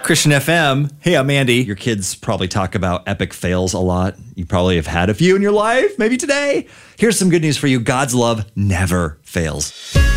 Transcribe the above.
Christian FM. Hey, I'm Andy. Your kids probably talk about epic fails a lot. You probably have had a few in your life, maybe today. Here's some good news for you. God's love never fails.